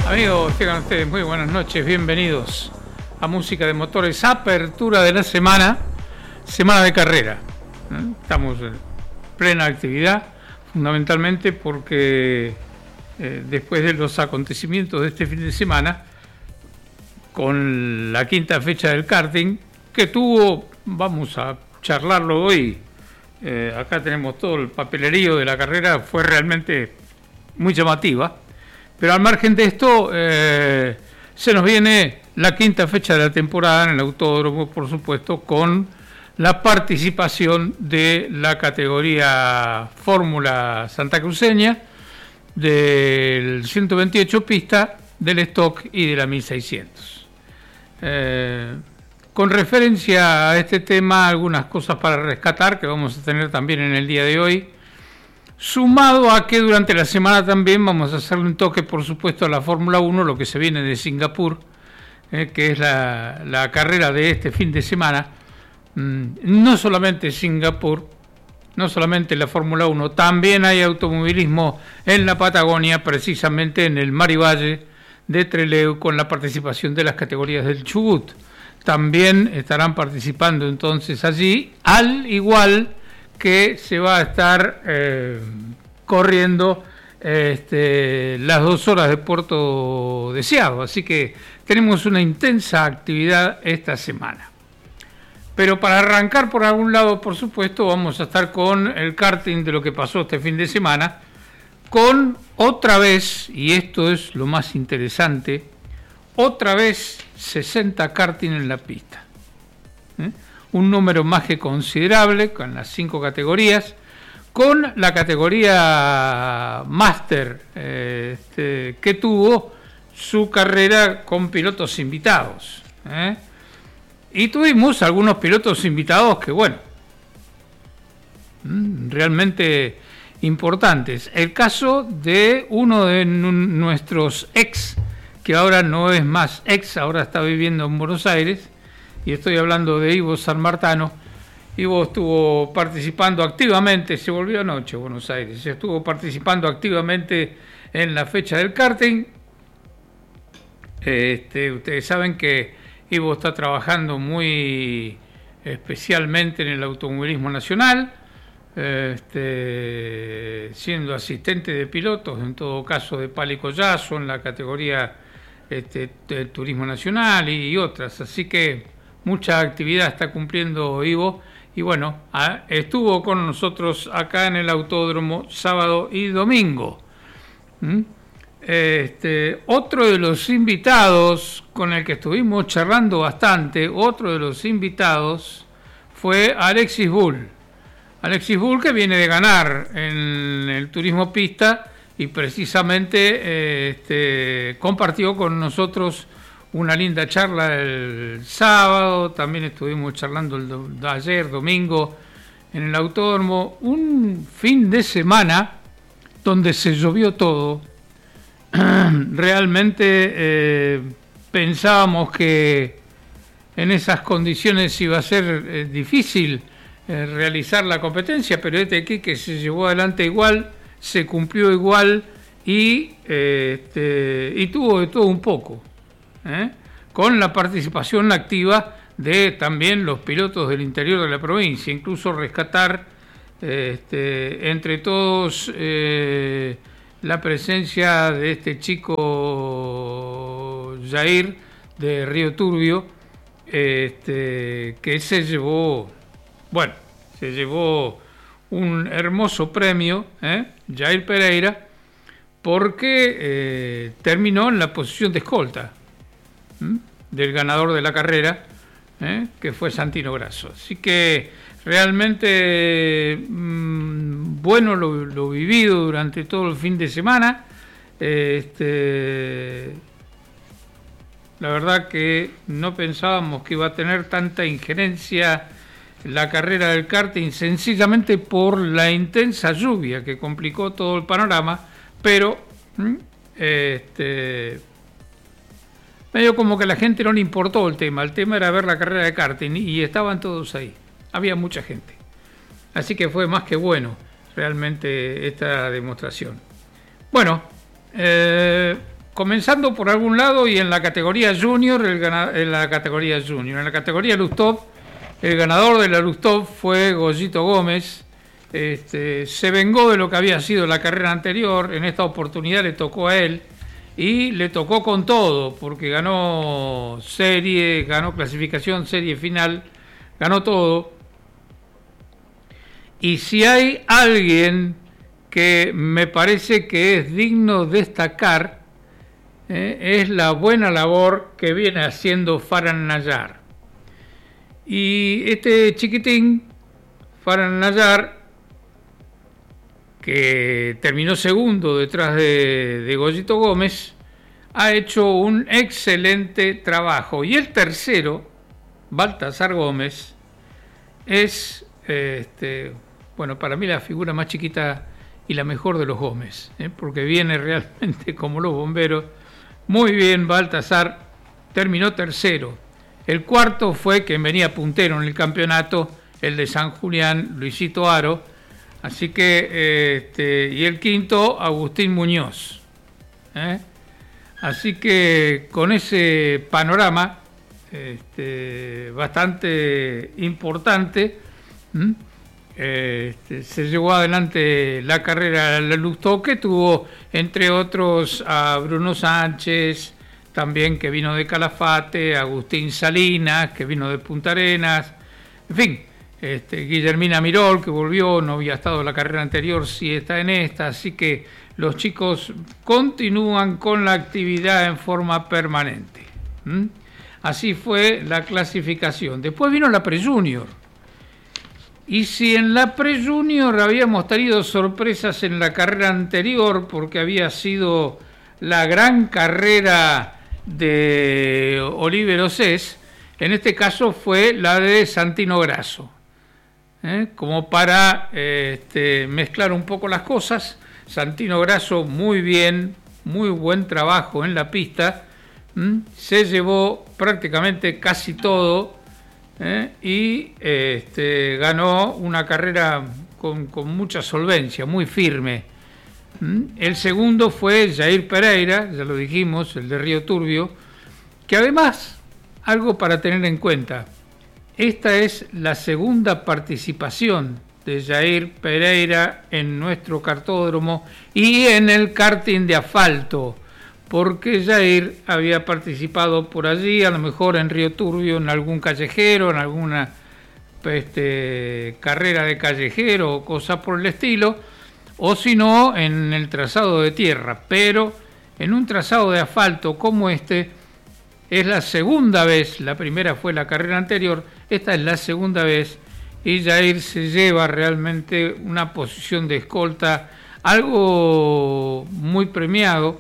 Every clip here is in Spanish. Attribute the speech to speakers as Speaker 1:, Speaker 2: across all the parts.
Speaker 1: Amigos, tengan ustedes muy buenas noches, bienvenidos a Música de Motores, apertura de la semana de carrera. Estamos en plena actividad, fundamentalmente porque después de los acontecimientos de este fin de semana, con la quinta fecha del karting, que tuvo, vamos a charlarlo hoy, acá tenemos todo el papelerío de la carrera, fue realmente muy llamativa. Pero al margen de esto, se nos viene la quinta fecha de la temporada en el autódromo, por supuesto, con la participación de la categoría Fórmula Santacruceña, del 128 pista, del stock y de la 1600. Con referencia a este tema, algunas cosas para rescatar que vamos a tener también en el día de hoy. Sumado a que durante la semana también vamos a hacerle un toque, por supuesto, a la Fórmula 1, lo que se viene de Singapur, que es la carrera de este fin de semana. No solamente Singapur, no solamente la Fórmula 1, también hay automovilismo en la Patagonia, precisamente en el Mar y Valle de Trelew, con la participación de las categorías del Chubut. También estarán participando entonces allí, al igual que se va a estar corriendo las 2 horas de Puerto Deseado. Así que tenemos una intensa actividad esta semana. Pero para arrancar por algún lado, por supuesto, vamos a estar con el karting de lo que pasó este fin de semana, con otra vez, y esto es lo más interesante, otra vez 60 karting en la pista. Un número más que considerable, con las 5 categorías, con la categoría Master, que tuvo su carrera con pilotos invitados. Y tuvimos algunos pilotos invitados que, bueno, realmente importantes. El caso de uno de nuestros ex, que ahora no es más ex, ahora está viviendo en Buenos Aires, y estoy hablando de Ivo Sanmartano. Ivo estuvo participando activamente, se volvió anoche a Buenos Aires, estuvo participando activamente en la fecha del karting. Ustedes saben que Ivo está trabajando muy especialmente en el automovilismo nacional, siendo asistente de pilotos, en todo caso de Pali Collazo, en la categoría de turismo nacional y otras, así que mucha actividad está cumpliendo Ivo, y bueno, estuvo con nosotros acá en el autódromo sábado y domingo. Otro de los invitados con el que estuvimos charlando bastante, otro de los invitados fue Alexis Bull. Alexis Bull, que viene de ganar en el turismo pista y precisamente compartió con nosotros una linda charla el sábado. También estuvimos charlando ayer, domingo, en el autódromo. Un fin de semana donde se llovió todo. Realmente pensábamos que en esas condiciones iba a ser difícil realizar la competencia, pero que se llevó adelante igual, se cumplió igual y tuvo de todo un poco. Con la participación activa de también los pilotos del interior de la provincia, incluso rescatar entre todos la presencia de este chico Jair de Río Turbio, que se llevó un hermoso premio, Jair Pereira, porque terminó en la posición de escolta del ganador de la carrera, que fue Santino Grasso. Así que realmente bueno lo vivido durante todo el fin de semana. La verdad que no pensábamos que iba a tener tanta injerencia la carrera del karting, sencillamente por la intensa lluvia que complicó todo el panorama, pero medio como que a la gente no le importó el tema era ver la carrera de karting y estaban todos ahí, había mucha gente, así que fue más que bueno realmente esta demostración. Bueno, comenzando por algún lado y en la categoría junior, en la categoría Lustov, el ganador de la Lustov fue Goyito Gómez. Se vengó de lo que había sido la carrera anterior, en esta oportunidad le tocó a él y le tocó con todo, porque ganó serie, ganó clasificación, serie final, ganó todo. Y si hay alguien que me parece que es digno destacar, es la buena labor que viene haciendo Faran Nayar. Y este chiquitín, Faran Nayar, que terminó segundo detrás de Goyito Gómez, ha hecho un excelente trabajo. Y el tercero, Baltasar Gómez, es, bueno, para mí la figura más chiquita y la mejor de los Gómez, porque viene realmente como los bomberos. Muy bien, Baltasar terminó tercero. El cuarto fue quien venía puntero en el campeonato, el de San Julián, Luisito Aro. Así que, y el quinto, Agustín Muñoz. Así que con ese panorama bastante importante, se llevó adelante la carrera la Lustov, que tuvo entre otros a Bruno Sánchez, también que vino de Calafate, Agustín Salinas, que vino de Punta Arenas, en fin, Guillermina Mirol, que volvió, no había estado en la carrera anterior, sí está en esta, así que los chicos continúan con la actividad en forma permanente. Así fue la clasificación. Después vino la Pre-Junior. Y si en la Pre-Junior habíamos tenido sorpresas en la carrera anterior, porque había sido la gran carrera de Oliver Océs, en este caso fue la de Santino Grasso. Como para mezclar un poco las cosas, Santino Grasso muy bien, muy buen trabajo en la pista, se llevó prácticamente casi todo, y ganó una carrera con mucha solvencia, muy firme. El segundo fue Jair Pereira, ya lo dijimos, el de Río Turbio, que además, algo para tener en cuenta, esta es la segunda participación de Jair Pereira en nuestro kartódromo y en el karting de asfalto, porque Jair había participado por allí, a lo mejor en Río Turbio, en algún callejero, en alguna carrera de callejero o cosa por el estilo, o si no, en el trazado de tierra, pero en un trazado de asfalto como este, es la segunda vez, la primera fue la carrera anterior, esta es la segunda vez, y Jair se lleva realmente una posición de escolta, algo muy premiado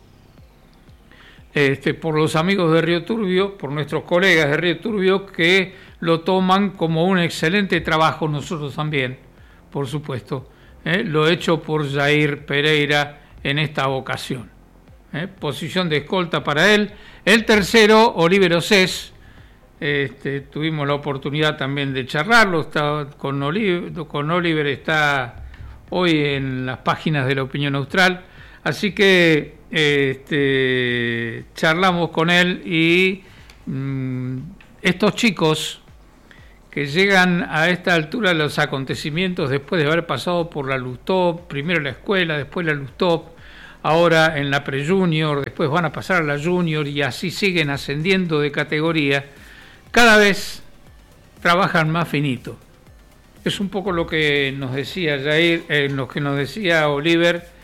Speaker 1: por los amigos de Río Turbio, por nuestros colegas de Río Turbio, que lo toman como un excelente trabajo, nosotros también, por supuesto, lo hecho por Jair Pereira en esta ocasión. Posición de escolta para él. El tercero, Oliver Océs, tuvimos la oportunidad también de charlarlo, está con Oliver está hoy en las páginas de La Opinión Austral, así que charlamos con él y estos chicos que llegan a esta altura de los acontecimientos después de haber pasado por la Lustov, primero la escuela, después la Lustov, ahora en la Pre-Junior, después van a pasar a la Junior y así siguen ascendiendo de categoría, cada vez trabajan más finito. Es un poco lo que nos decía Jair, lo que nos decía Oliver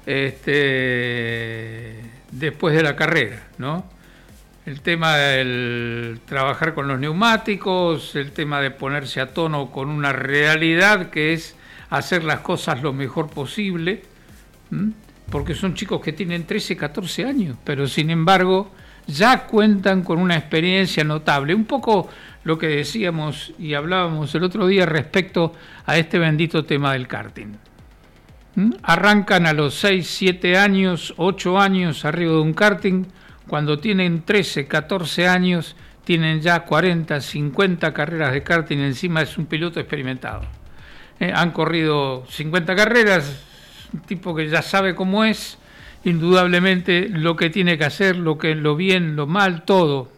Speaker 1: después de la carrera, ¿no? El tema del trabajar con los neumáticos, el tema de ponerse a tono con una realidad que es hacer las cosas lo mejor posible, porque son chicos que tienen 13, 14 años, pero sin embargo ya cuentan con una experiencia notable. Un poco lo que decíamos y hablábamos el otro día respecto a este bendito tema del karting. Arrancan a los 6, 7 años, 8 años arriba de un karting, cuando tienen 13, 14 años, tienen ya 40, 50 carreras de karting, encima es un piloto experimentado. Han corrido 50 carreras, un tipo que ya sabe cómo es, indudablemente lo que tiene que hacer, lo bien, lo mal, todo.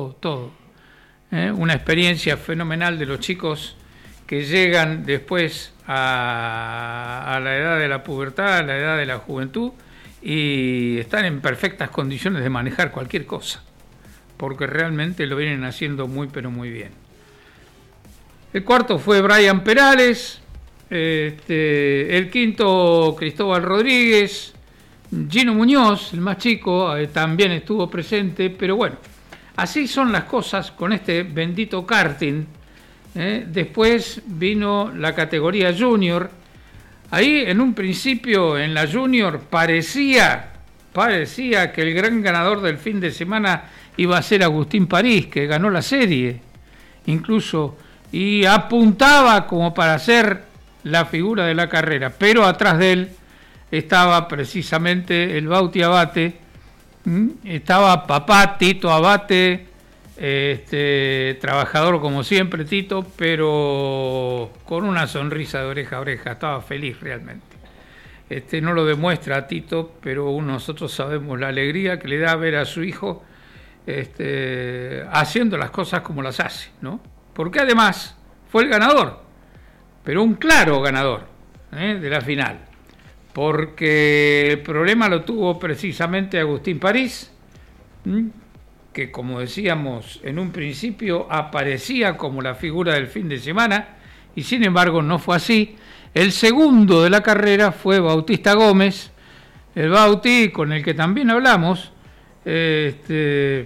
Speaker 1: Una experiencia fenomenal de los chicos que llegan después a la edad de la pubertad, a la edad de la juventud, y están en perfectas condiciones de manejar cualquier cosa, porque realmente lo vienen haciendo muy pero muy bien. El cuarto fue Brian Perales, el quinto Cristóbal Rodríguez, Gino Muñoz, el más chico, también estuvo presente, pero bueno, así son las cosas con este bendito karting. Después vino la categoría junior. Ahí en un principio en la junior parecía que el gran ganador del fin de semana iba a ser Agustín París, que ganó la serie incluso, y apuntaba como para ser la figura de la carrera, pero atrás de él estaba precisamente el Bauti Abate, estaba papá Tito Abate, trabajador como siempre Tito, pero con una sonrisa de oreja a oreja, estaba feliz realmente. No lo demuestra a Tito, pero nosotros sabemos la alegría que le da ver a su hijo haciendo las cosas como las hace, ¿no? Porque además fue el ganador, pero un claro ganador de la final, porque el problema lo tuvo precisamente Agustín París, que como decíamos en un principio aparecía como la figura del fin de semana, y sin embargo no fue así. El segundo de la carrera fue Bautista Gómez, el Bauti con el que también hablamos. El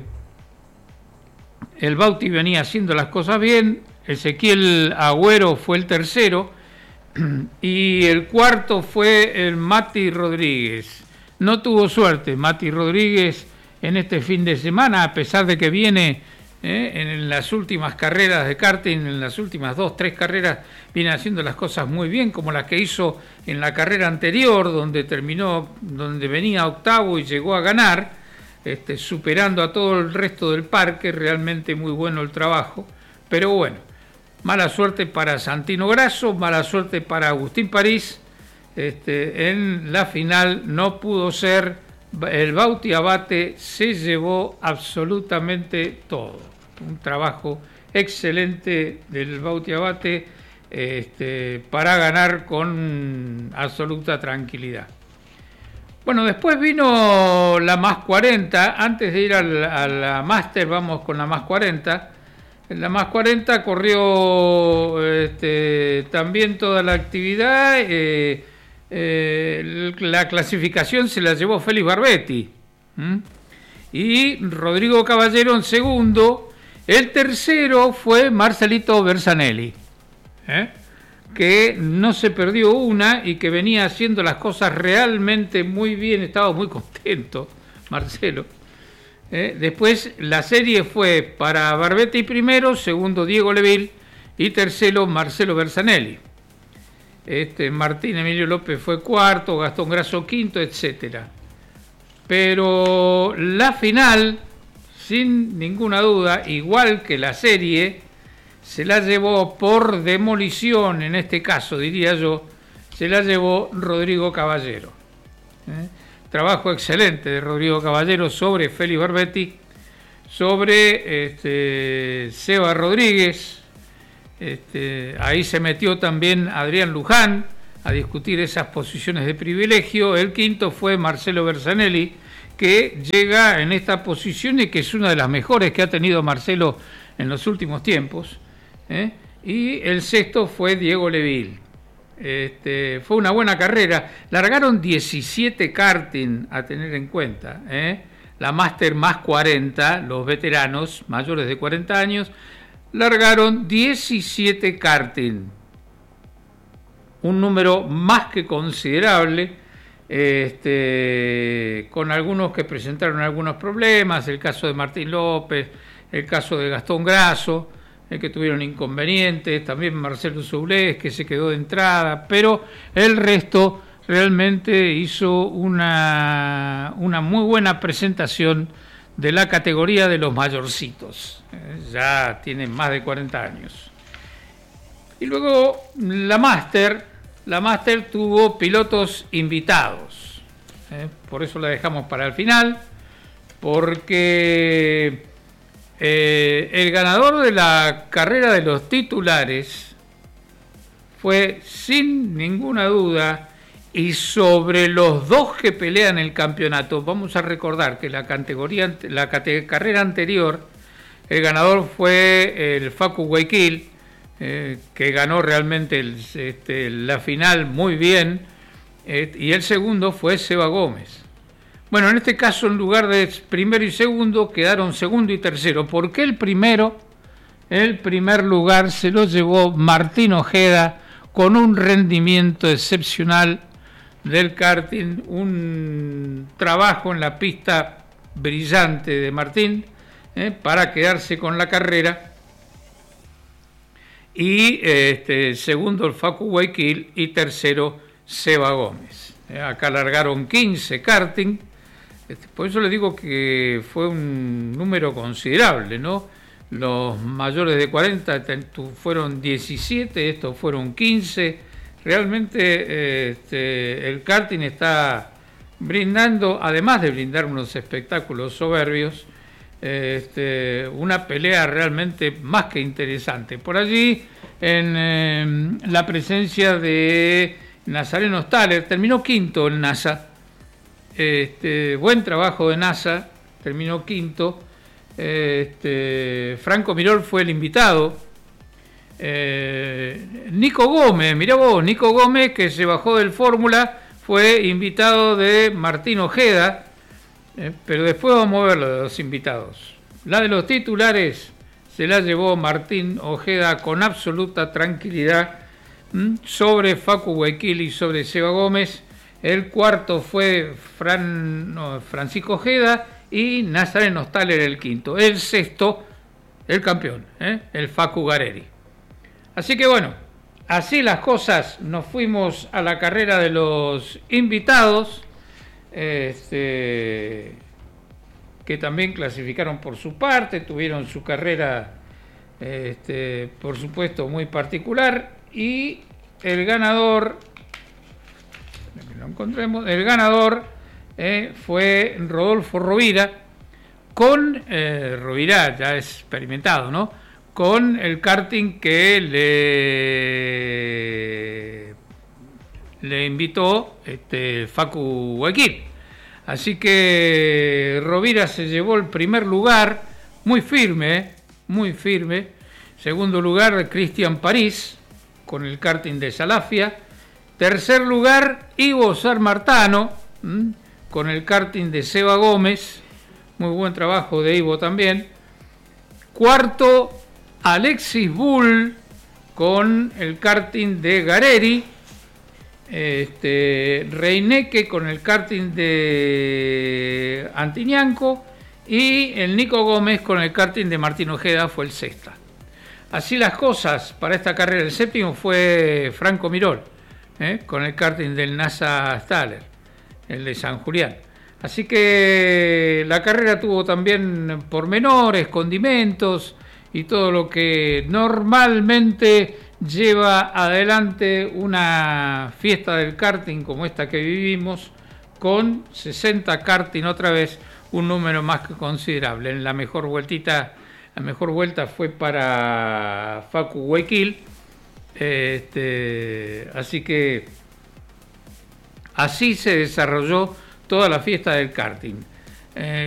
Speaker 1: Bauti venía haciendo las cosas bien, Ezequiel Agüero fue el tercero, y el cuarto fue el Mati Rodríguez. No tuvo suerte Mati Rodríguez en este fin de semana, a pesar de que viene en las últimas carreras de karting, en las últimas 2-3 carreras, viene haciendo las cosas muy bien, como las que hizo en la carrera anterior, donde venía octavo y llegó a ganar, superando a todo el resto del parque. Realmente muy bueno el trabajo, pero bueno, mala suerte para Santino Grasso, mala suerte para Agustín París. En la final no pudo ser. El Bauti Abate se llevó absolutamente todo. Un trabajo excelente del Bauti Abate para ganar con absoluta tranquilidad. Bueno, después vino la más 40. Antes de ir a la Master, vamos con la más 40. En la más 40 corrió también toda la actividad. La clasificación se la llevó Félix Barbetti, y Rodrigo Caballero en segundo. El tercero fue Marcelito Bersanelli, que no se perdió una y que venía haciendo las cosas realmente muy bien. Estaba muy contento Marcelo. Después la serie fue para Barbetti primero, segundo Diego Leville y tercero Marcelo Bersanelli. Martín Emilio López fue cuarto, Gastón Grasso quinto, etcétera. Pero la final, sin ninguna duda, igual que la serie, se la llevó por demolición, en este caso diría yo, se la llevó Rodrigo Caballero. Trabajo excelente de Rodrigo Caballero sobre Félix Barbetti, sobre Seba Rodríguez. Ahí se metió también Adrián Luján a discutir esas posiciones de privilegio. El quinto fue Marcelo Bersanelli, que llega en esta posición y que es una de las mejores que ha tenido Marcelo en los últimos tiempos. Y el sexto fue Diego Leville. Fue una buena carrera. Largaron 17 karting a tener en cuenta. La Master más 40, los veteranos mayores de 40 años, largaron 17 karting, un número más que considerable, con algunos que presentaron algunos problemas, el caso de Martín López, el caso de Gastón Grasso, que tuvieron inconvenientes, también Marcelo Soulés, que se quedó de entrada, pero el resto realmente hizo una muy buena presentación de la categoría de los mayorcitos. Ya tienen más de 40 años. Y luego la Master tuvo pilotos invitados. por eso la dejamos para el final, porque el ganador de la carrera de los titulares fue sin ninguna duda, y sobre los dos que pelean el campeonato, vamos a recordar que la carrera anterior, el ganador fue el Facu Guayaquil, que ganó realmente la final muy bien, y el segundo fue Seba Gómez. Bueno, en este caso, en lugar de primero y segundo, quedaron segundo y tercero. ¿Por qué el primero? El primer lugar se lo llevó Martín Ojeda, con un rendimiento excepcional del karting, un trabajo en la pista brillante de Martín, para quedarse con la carrera. Y segundo el Facu Guayaquil y tercero Seba Gómez. Acá largaron 15 karting. Por eso le digo que fue un número considerable, ¿no? Los mayores de 40 fueron 17, estos fueron 15. Realmente el karting está brindando, además de brindar unos espectáculos soberbios, una pelea realmente más que interesante. Por allí, en la presencia de Nazareno Staller, terminó quinto el NASA. Buen trabajo de NASA, terminó quinto. Franco Mirol fue el invitado. Nico Gómez, mirá vos, Nico Gómez, que se bajó del Fórmula, fue invitado de Martín Ojeda. Pero después vamos a ver lo de los invitados. La de los titulares se la llevó Martín Ojeda con absoluta tranquilidad, sobre Facu Guayaquil y sobre Seba Gómez. El cuarto fue Francisco Ojeda y Nazareno Staller el quinto. El sexto, el campeón, el Facu Gareri. Así que bueno, así las cosas, nos fuimos a la carrera de los invitados, que también clasificaron por su parte, tuvieron su carrera, por supuesto, muy particular, y el ganador, lo encontremos, el ganador fue Rodolfo Rovira, con Rovira ya es experimentado, ¿no? Con el karting que le invitó Facu Guayaquil. Así que Rovira se llevó el primer lugar, muy firme, muy firme. Segundo lugar, Cristian París, con el karting de Salafia. Tercer lugar, Ivo Sarmartano, con el karting de Seba Gómez. Muy buen trabajo de Ivo también. Cuarto, Alexis Bull, con el karting de Gareri. Reineque con el karting de Antinianco, y el Nico Gómez con el karting de Martín Ojeda fue el sexta. Así las cosas para esta carrera. El séptimo fue Franco Mirol, con el karting del NASA Staller, el de San Julián. Así que la carrera tuvo también pormenores, condimentos y todo lo que normalmente lleva adelante una fiesta del karting como esta que vivimos, con 60 karting otra vez, un número más que considerable. En la mejor vuelta fue para Facu Guayaquil, así que así se desarrolló toda la fiesta del karting.